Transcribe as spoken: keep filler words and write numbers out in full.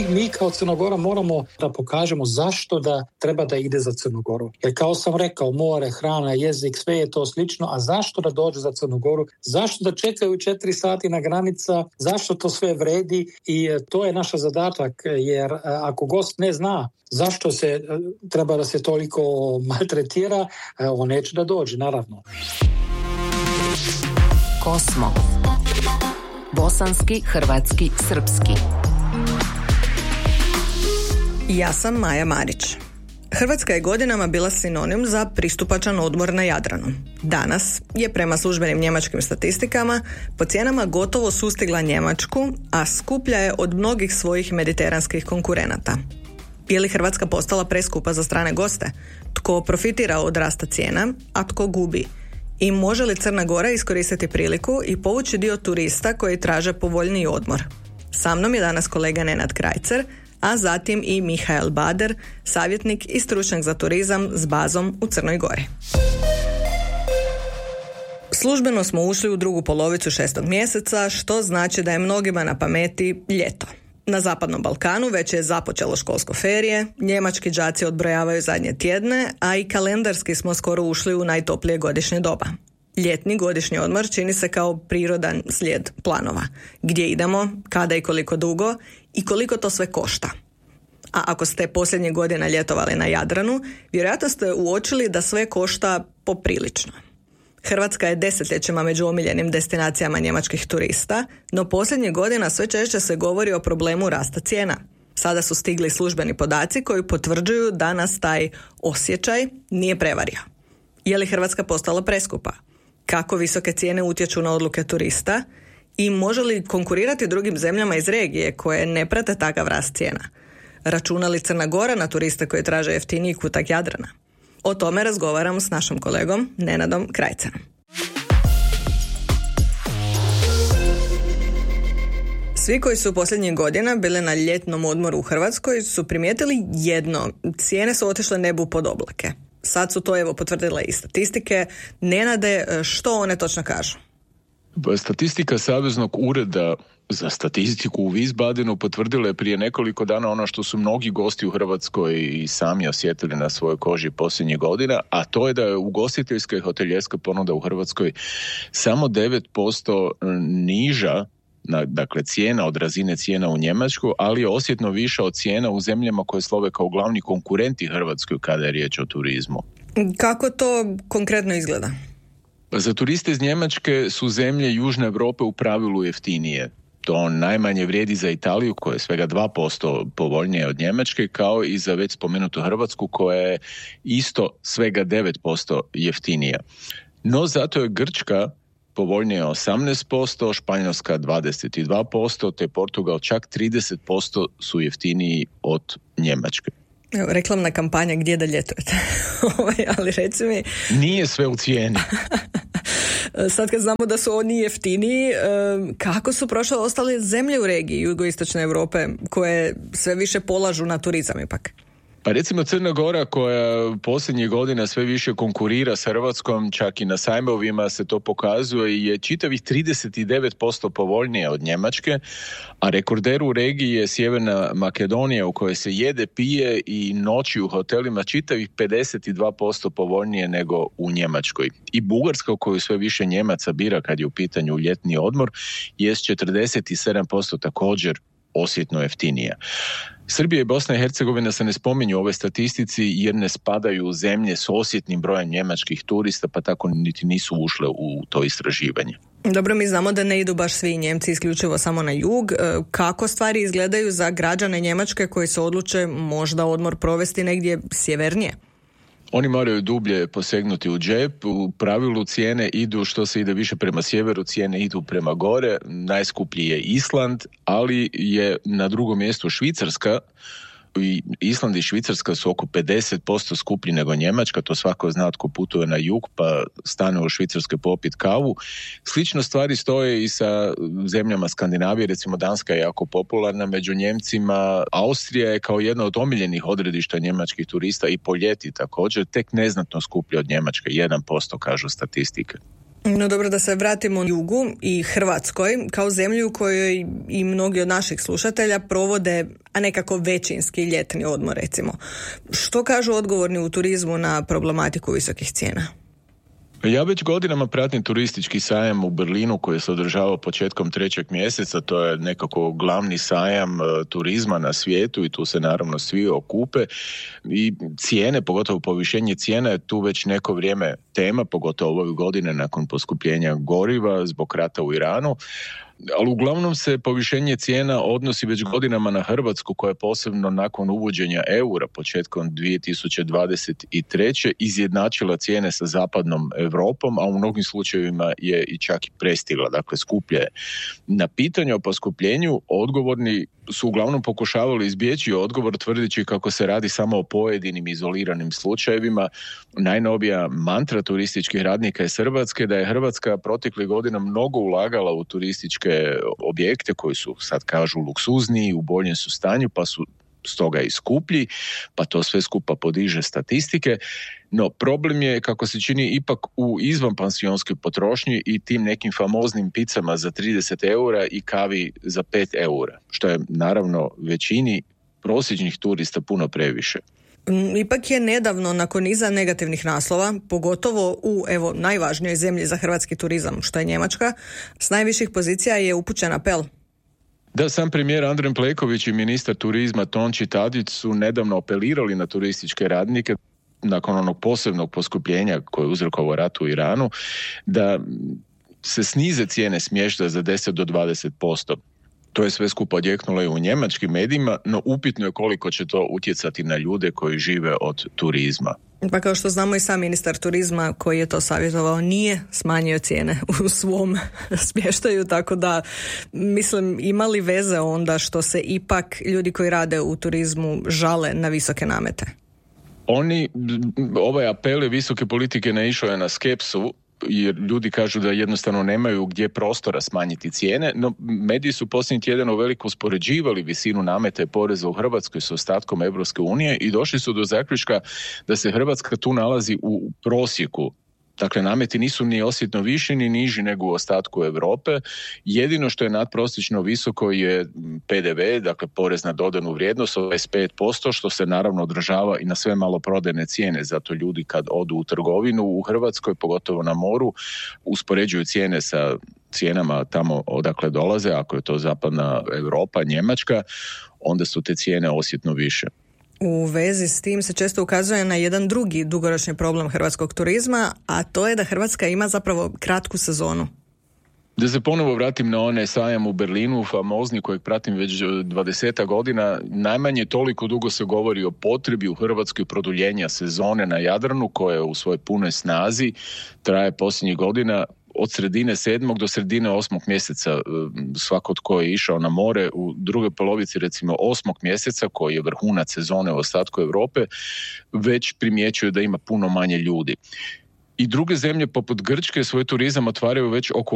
Mi kao Crnogora moramo da pokažemo zašto da treba da ide za Crnogoru. Jer kao sam rekao, more, hrana, jezik, sve je to slično, a zašto da dođe za Crnogoru? Zašto da čekaju četiri sati na granica? Zašto to sve vredi? I to je naš zadatak, jer ako gost ne zna zašto se treba da se toliko maltretira, on neće da dođe, naravno. Kosmo. Bosanski, hrvatski, srpski. Ja sam Maja Marić. Hrvatska je godinama bila sinonim za pristupačan odmor na Jadranu. Danas je prema službenim njemačkim statistikama po cijenama gotovo sustigla Njemačku, a skuplja je od mnogih svojih mediteranskih konkurenata. Je li Hrvatska postala preskupa za strane goste? Tko profitira od rasta cijena, a tko gubi? I može li Crna Gora iskoristiti priliku i povući dio turista koji traže povoljniji odmor? Sa mnom je danas kolega Nenad Krajcer, a zatim i Mihael Bader, savjetnik i stručnjak za turizam s bazom u Crnoj Gori. Službeno smo ušli u drugu polovicu šestog mjeseca, što znači da je mnogima na pameti ljeto. Na Zapadnom Balkanu već je započelo školsko ferije, njemački đaci odbrojavaju zadnje tjedne, a i kalendarski smo skoro ušli u najtoplije godišnje doba. Ljetni godišnji odmor čini se kao prirodan slijed planova. Gdje idemo, kada i koliko dugo i koliko to sve košta. A ako ste posljednjih godina ljetovali na Jadranu, vjerojatno ste uočili da sve košta poprilično. Hrvatska je desetljećima među omiljenim destinacijama njemačkih turista, no posljednjih godina sve češće se govori o problemu rasta cijena. Sada su stigli službeni podaci koji potvrđuju da nas taj osjećaj nije prevario. Je li Hrvatska postala preskupa? Kako visoke cijene utječu na odluke turista? I može li konkurirati drugim zemljama iz regije koje ne prate takav rast cijena? Računa li Crna Gora na turiste koji traže jeftiniji kutak Jadrana? O tome razgovaram s našim kolegom Nenadom Krajcerom. Svi koji su posljednjih godina bili na ljetnom odmoru u Hrvatskoj su primijetili jedno. Cijene su otišle nebu pod oblake. Sad su to evo potvrdile i statistike. Nenade, što one točno kažu? Statistika Saveznog ureda za statistiku u Wiesbadenu potvrdila je prije nekoliko dana ono što su mnogi gosti u Hrvatskoj i sami osjetili na svojoj koži posljednjih godina, a to je da je ugostiteljska i hoteljerska ponuda u Hrvatskoj samo devet posto niža, na, dakle cijena od razine cijena u Njemačku, ali je osjetno viša od cijena u zemljama koje slove kao glavni konkurenti Hrvatskoj kada je riječ o turizmu. Kako to konkretno izgleda? Za turiste iz Njemačke su zemlje Južne Europe u pravilu jeftinije. To najmanje vrijedi za Italiju, koja je svega dva posto povoljnije od Njemačke, kao i za već spomenutu Hrvatsku, koja je isto svega devet posto jeftinija. No zato je Grčka povoljnije osamnaest posto, Španjolska dvadeset dva posto, te Portugal čak trideset posto su jeftiniji od Njemačke. Evo, reklamna kampanja gdje da ljetujete. Ali reci mi... Nije sve u cijeni. Sad kad znamo da su oni jeftiniji, kako su prošle ostale zemlje u regiji jugoistočne Europe koje sve više polažu na turizam ipak? Pa recimo Crna Gora, koja posljednjih godina sve više konkurira s Hrvatskom, čak i na sajmovima se to pokazuje, je čitavih trideset devet posto povoljnije od Njemačke, a rekorder u regiji je Sjeverna Makedonija, u kojoj se jede, pije i noći u hotelima čitavih pedeset dva posto povoljnije nego u Njemačkoj. I Bugarska, u koju sve više Njemaca bira kad je u pitanju ljetni odmor, je s četrdeset sedam posto također osjetno jeftinija. Srbija i Bosna i Hercegovina se ne spominju u ovoj statistici jer ne spadaju u zemlje s osjetnim brojem njemačkih turista, pa tako niti nisu ušle u to istraživanje. Dobro, mi znamo da ne idu baš svi Njemci isključivo samo na jug. Kako stvari izgledaju za građane Njemačke koji se odluče možda odmor provesti negdje sjevernije? Oni moraju dublje posegnuti u džep. U pravilu cijene idu, što se ide više prema sjeveru, cijene idu prema gore. Najskuplji je Island, ali je na drugom mjestu Švicarska. I Island i Švicarska su oko pedeset posto skuplji nego Njemačka, to svako zna tko putuje na jug pa stane u Švicarskoj popit kavu. Slično stvari stoje i sa zemljama Skandinavije, recimo Danska je jako popularna među Njemcima, Austrija je kao jedna od omiljenih odredišta njemačkih turista i po ljeti također, tek neznatno skuplje od Njemačke, jedan posto kažu statistike. No dobro, da se vratimo jugu i Hrvatskoj kao zemlju u kojoj i mnogi od naših slušatelja provode, a nekako većinski ljetni odmor recimo. Što kažu odgovorni u turizmu na problematiku visokih cijena? Ja već godinama pratim turistički sajam u Berlinu koji se održava početkom trećeg mjeseca. To je nekako glavni sajam e, turizma na svijetu i tu se naravno svi okupe. I cijene, pogotovo povišenje cijena je tu već neko vrijeme tema, pogotovo ove godine nakon poskupljenja goriva zbog rata u Iranu. Ali uglavnom se povišenje cijena odnosi već godinama na Hrvatsku, koja je posebno nakon uvođenja eura početkom dvije tisuće dvadeset treće izjednačila cijene sa zapadnom Europom, a u mnogim slučajevima je i čak i prestigla, dakle skuplje je. Na pitanje o poskupljenju odgovorni su uglavnom pokušavali izbjeći odgovor tvrdeći kako se radi samo o pojedinim izoliranim slučajevima. Najnovija mantra turističkih radnika iz Hrvatske da je Hrvatska proteklih godina mnogo ulagala u turističke objekte koji su, sad kažu, luksuzniji, u boljem su stanju, pa su stoga i skuplji, pa to sve skupa podiže statistike. No problem je, kako se čini, ipak u izvanpansionskoj potrošnji i tim nekim famoznim picama za trideset eura i kavi za pet eura, što je naravno većini prosječnih turista puno previše. Ipak je nedavno, nakon niza negativnih naslova, pogotovo u evo najvažnijoj zemlji za hrvatski turizam, što je Njemačka, s najviših pozicija je upućen apel. Da, sam premijer Andrej Plenković i ministar turizma Tonči Tadić su nedavno apelirali na turističke radnike nakon onog posebnog poskupljenja koje je uzrokovao rat u Iranu, da se snize cijene smještaja za deset do dvadeset posto. To je sve skupo odjeknulo i u njemačkim medijima, no upitno je koliko će to utjecati na ljude koji žive od turizma. Pa kao što znamo i sam ministar turizma koji je to savjetovao nije smanjio cijene u svom smještaju, tako da mislim ima li veze onda što se ipak ljudi koji rade u turizmu žale na visoke namete? Oni, ovaj apel visoke politike naišao je na skepsu, jer ljudi kažu da jednostavno nemaju gdje prostora smanjiti cijene, no mediji su posljednji tjedan uveliko uspoređivali visinu nameta i poreza u Hrvatskoj s ostatkom Europske unije i došli su do zaključka da se Hrvatska tu nalazi u prosjeku. Dakle, nameti nisu ni osjetno viši ni niži nego u ostatku Europe. Jedino što je nadprosječno visoko je P D V, dakle porez na dodanu vrijednost od dvadeset pet posto, što se naravno odražava i na sve maloprodajne cijene. Zato ljudi kad odu u trgovinu u Hrvatskoj, pogotovo na moru, uspoređuju cijene sa cijenama tamo odakle dolaze, ako je to zapadna Europa, Njemačka, onda su te cijene osjetno više. U vezi s tim se često ukazuje na jedan drugi dugoročni problem hrvatskog turizma, a to je da Hrvatska ima zapravo kratku sezonu. Da se ponovo vratim na onaj sajam u Berlinu, famozni kojeg pratim već dvadeset godina, najmanje toliko dugo se govori o potrebi u Hrvatskoj produljenja sezone na Jadranu, koja je u svojoj punoj snazi, traje posljednjih godina. Od sredine sedmog do sredine osmog mjeseca svako tko je išao na more u drugoj polovici recimo osmog mjeseca, koji je vrhunac sezone u ostatku Europe, već primjećuju da ima puno manje ljudi. I druge zemlje poput Grčke svoj turizam otvaraju već oko